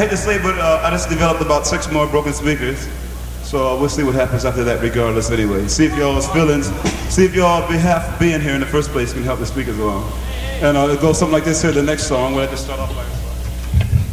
hate to say, but I just developed about 6 more broken speakers. So we'll see what happens after that regardless anyway. See if y'all's feelings, see if y'all behalf of being here in the first place can help the speakers along. And it goes something like this here, the next song. We'll have to start off by